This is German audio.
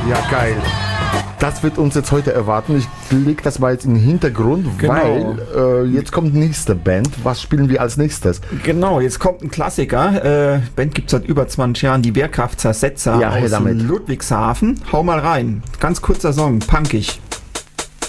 Ja, geil. Das wird uns jetzt heute erwarten. Ich lege das mal jetzt in den Hintergrund, Genau. weil jetzt kommt nächste Band. Was spielen wir als nächstes? Genau, jetzt kommt ein Klassiker. Band gibt es seit über 20 Jahren, die Wehrkraftzersetzer Ja, her aus damit. Ludwigshafen. Hau mal rein. Ganz kurzer Song, punkig.